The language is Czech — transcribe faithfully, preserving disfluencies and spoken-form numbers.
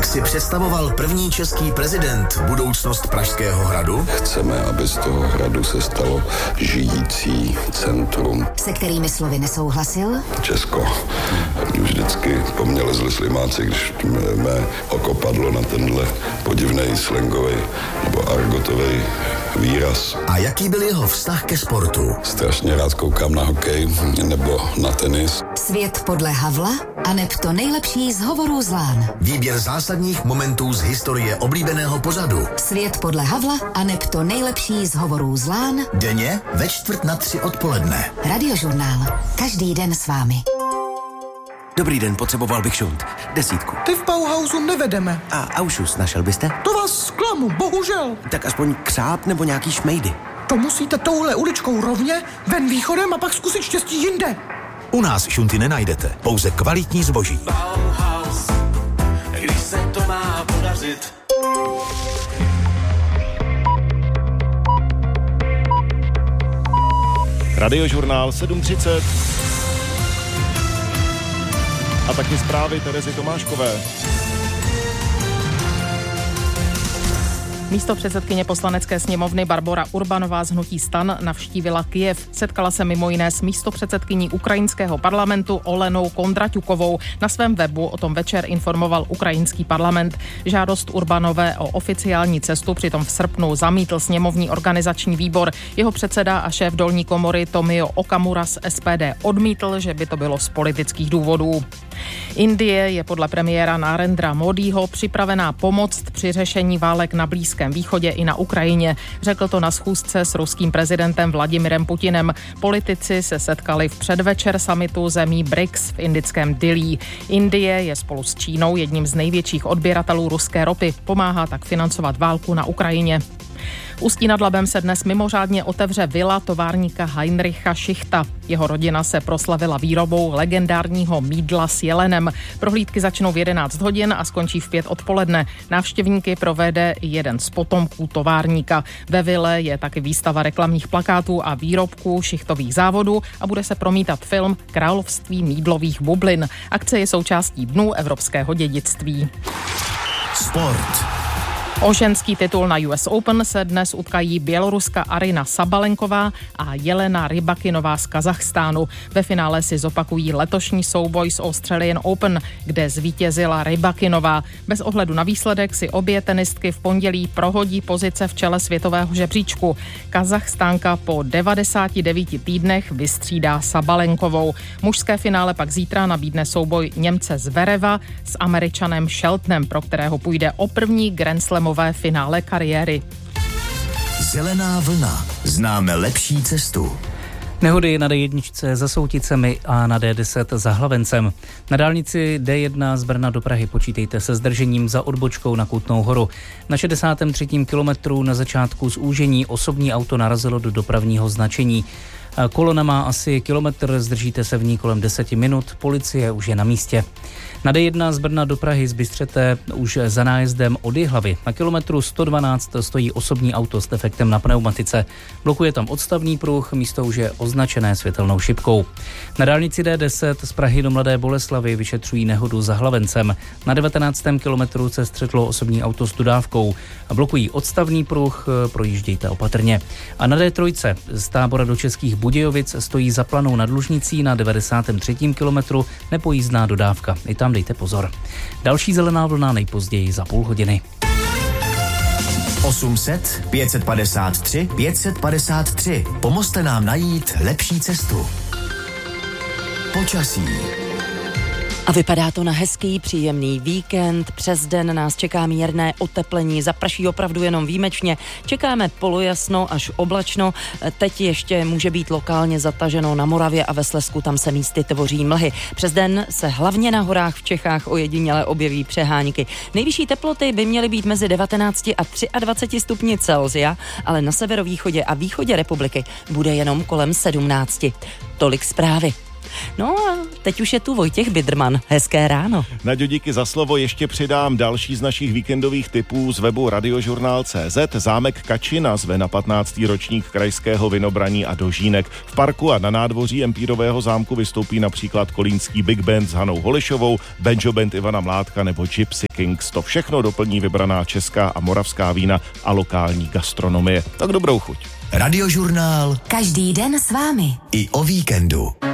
Jak si představoval první český prezident budoucnost Pražského hradu? Chceme, aby z toho hradu se stalo žijící centrum. Se kterými slovy nesouhlasil? Česko. Mě už vždycky po mně lezli slimáci, když mé oko padlo na tenhle podivnej slangový nebo argotový výraz. A jaký byl jeho vztah ke sportu? Strašně rád koukám na hokej nebo na tenis. Svět podle Havla aneb to nejlepší z hovorů z lán. Výběr zásadních momentů z historie oblíbeného pořadu. Svět podle Havla aneb to nejlepší z hovorů z lán. Denně ve čtvrt na tři odpoledne. Radiožurnál. Každý den s vámi. Dobrý den, potřeboval bych šunt. Desítku. Ty v Bauhausu nevedeme. A Aušus našel byste? To vás zklamu, bohužel. Tak aspoň křáp nebo nějaký šmejdy. To musíte touhle uličkou rovně, ven východem a pak zkusit štěstí jinde. U nás šunty nenajdete, pouze kvalitní zboží. Bauhaus, když se to má podařit. Radiožurnál sedm třicet. A taky zprávy Terezy Tomáškové. Místopředsedkyně Poslanecké sněmovny Barbora Urbanová z hnutí STAN navštívila Kyjev. Setkala se mimo jiné s místopředsedkyní ukrajinského parlamentu Olenou Kondraťukovou. Na svém webu o tom večer informoval ukrajinský parlament. Žádost Urbanové o oficiální cestu přitom v srpnu zamítl sněmovní organizační výbor. Jeho předseda a šéf dolní komory Tomio Okamura z S P D odmítl, že by to bylo z politických důvodů. Indie je podle premiéra Narendra Modího připravená pomoct při řešení válek na Blízkém východě i na Ukrajině. Řekl to na schůzce s ruským prezidentem Vladimirem Putinem. Politici se setkali v předvečer summitu zemí B R I C S v indickém Dillí. Indie je spolu s Čínou jedním z největších odběratelů ruské ropy. Pomáhá tak financovat válku na Ukrajině. V Ústí nad Labem se dnes mimořádně otevře vila továrníka Heinricha Schichta. Jeho rodina se proslavila výrobou legendárního mýdla s jelenem. Prohlídky začnou v jedenáct hodin a skončí v pět odpoledne. Návštěvníky provede jeden z potomků továrníka. Ve vile je taky výstava reklamních plakátů a výrobků Schichtových závodů a bude se promítat film Království mýdlových bublin. Akce je součástí Dnů evropského dědictví. Sport. O ženský titul na U S Open se dnes utkají běloruska Arina Sabalenková a Jelena Rybakinová z Kazachstánu. Ve finále si zopakují letošní souboj z Australian Open, kde zvítězila Rybakinová. Bez ohledu na výsledek si obě tenistky v pondělí prohodí pozice v čele světového žebříčku. Kazachstánka po devadesáti devíti týdnech vystřídá Sabalenkovou. Mužské finále pak zítra nabídne souboj Němce Zvereva s Američanem Sheltonem, pro kterého půjde o první Grand Slamový finále kariéry. Zelená vlna. Známe lepší cestu. Nehody na D jedna za Souticemi a na D deset za Hlavencem. Na dálnici D jedna z Brna do Prahy počítejte se zdržením za odbočkou na Kutnou Horu. Na šedesátém třetím kilometru na začátku zúžení osobní auto narazilo do dopravního značení. Kolona má asi kilometr, zdržíte se v ní kolem deseti minut, policie už je na místě. Na D jedna z Brna do Prahy z Bystřete už za nájezdem od Jihlavy. Na kilometru sto dvanáct stojí osobní auto s defektem na pneumatice. Blokuje tam odstavný pruh, místo už je označené světelnou šipkou. Na dálnici D deset z Prahy do Mladé Boleslavi vyšetřují nehodu za Hlavencem. Na devatenáctém kilometru se střetlo osobní auto s dodávkou. Blokují odstavný pruh, projíždějte opatrně. A na D tři z Tábora do Českých Budějovic stojí za Planou nad Lužnicí na devadesátém třetím kilometru nepojízdná dodávka. I tam dejte pozor. Další zelená vlna nejpozději za půl hodiny. osm set, pět set padesát tři, pět set padesát tři. Pomozte nám najít lepší cestu. Počasí. A vypadá to na hezký, příjemný víkend. Přes den nás čeká mírné oteplení, zaprší opravdu jenom výjimečně. Čekáme polojasno až oblačno. Teď ještě může být lokálně zataženo na Moravě a ve Slezsku, tam se místy tvoří mlhy. Přes den se hlavně na horách v Čechách ojediněle objeví přehánky. Nejvyšší teploty by měly být mezi devatenácti a dvaceti třemi stupni Celsia, ale na severovýchodě a východě republiky bude jenom kolem sedmnácti. Tolik zprávy. No a teď už je tu Vojtěch Bidrman. Hezké ráno. Naďo, díky za slovo, ještě přidám další z našich víkendových tipů z webu radiožurnál tečka cé zet. Zámek Kačina zve na patnáctý ročník krajského vinobraní a dožínek. V parku a na nádvoří Empírového zámku vystoupí například kolínský Big Band s Hanou Holišovou, Banjo Band Ivana Mládka nebo Gypsy Kings. To všechno doplní vybraná česká a moravská vína a lokální gastronomie. Tak dobrou chuť. Radiožurnál Každý den s vámi. i o víkendu.